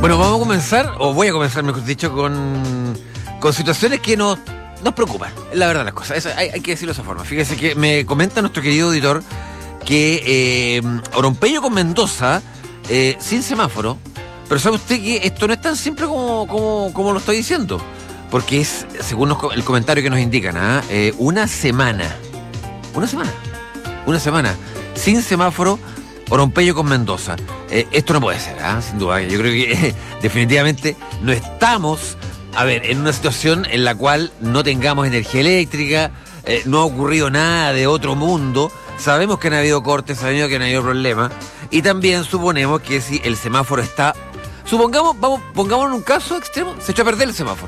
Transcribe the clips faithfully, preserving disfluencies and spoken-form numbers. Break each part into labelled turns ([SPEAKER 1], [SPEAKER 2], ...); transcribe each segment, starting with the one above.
[SPEAKER 1] Bueno, vamos a comenzar, o voy a comenzar, mejor dicho, con, con situaciones que nos, nos preocupan. Es la verdad las cosas. Eso, hay, hay que decirlo de esa forma. Fíjese que me comenta nuestro querido auditor que eh, Orompeyo con Mendoza, eh, sin semáforo, pero sabe usted que esto no es tan simple como, como, como lo estoy diciendo. Porque es, según nos, el comentario que nos indican, ¿ah? eh, una semana. Una semana. Una semana. Sin semáforo, Orompeyo con Mendoza. Eh, esto no puede ser, ¿ah? Sin duda. Yo creo que eh, definitivamente no estamos, a ver, en una situación en la cual no tengamos energía eléctrica, eh, no ha ocurrido nada de otro mundo. Sabemos que han habido cortes, sabemos que han habido problemas. Y también suponemos que si el semáforo está... Supongamos, vamos, pongamos en un caso extremo, se echó a perder el semáforo.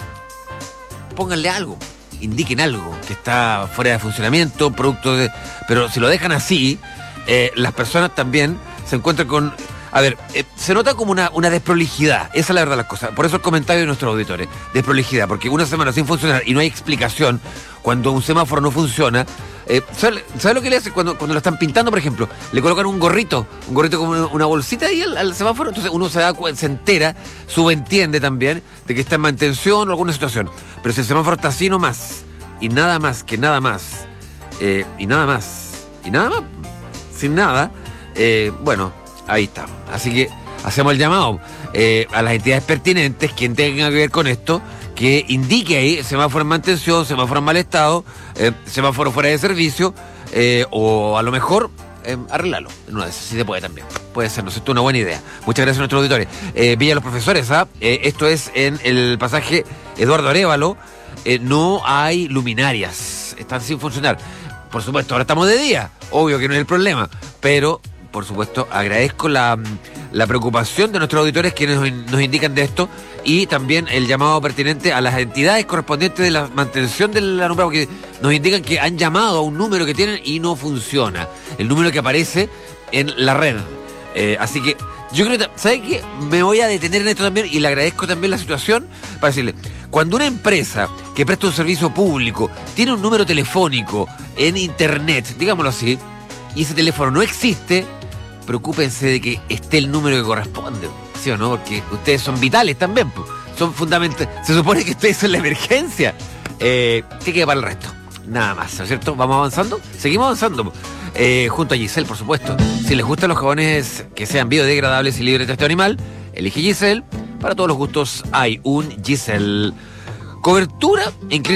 [SPEAKER 1] Pónganle algo, indiquen algo que está fuera de funcionamiento, producto de... Pero si lo dejan así, eh, las personas también se encuentran con... A ver, eh, se nota como una, una desprolijidad, esa es la verdad de las cosas. Por eso el comentario de nuestros auditores, desprolijidad, porque una semana sin funcionar y no hay explicación, cuando un semáforo no funciona, eh, ¿sabe, ¿sabe lo que le hace cuando, cuando lo están pintando, por ejemplo? Le colocan un gorrito, un gorrito como una bolsita ahí al, al semáforo, entonces uno se da cuenta, se entera, subentiende también de que está en mantención o alguna situación. Pero si el semáforo está así nomás, y nada más, que nada más, eh, y nada más, y nada más, sin nada, eh, bueno, ahí está. Así que hacemos el llamado eh, a las entidades pertinentes, quien tenga que ver con esto, que indique ahí semáforo en mantención, semáforo en mal estado, eh, semáforo fuera de servicio, eh, o a lo mejor eh, arreglarlo. No, eso sí se puede también. Puede ser, ¿no es cierto? Una buena idea. Muchas gracias a nuestros auditores. Eh, Villa Los Profesores, ¿ah? Eh, esto es en el pasaje Eduardo Arévalo. Eh, no hay luminarias, están sin funcionar. Por supuesto, ahora estamos de día, obvio que no es el problema, pero... Por supuesto, agradezco la, la preocupación de nuestros auditores que nos, nos indican de esto y también el llamado pertinente a las entidades correspondientes de la mantención del alumbrado, porque nos indican que han llamado a un número que tienen y no funciona. El número que aparece en la red. Eh, así que yo creo que, ¿sabe qué? Me voy a detener en esto también y le agradezco también la situación para decirle, cuando una empresa que presta un servicio público tiene un número telefónico en internet, digámoslo así, y ese teléfono no existe, preocúpense de que esté el número que corresponde, ¿sí o no? Porque ustedes son vitales también, pues. Son fundamentales. Se supone que ustedes son la emergencia. Eh, ¿Qué queda para el resto? Nada más, ¿no es cierto? ¿Vamos avanzando? Seguimos avanzando. Eh, junto a Giselle, por supuesto. Si les gustan los jabones que sean biodegradables y libres de testeo animal, elige Giselle. Para todos los gustos hay un Giselle. Cobertura en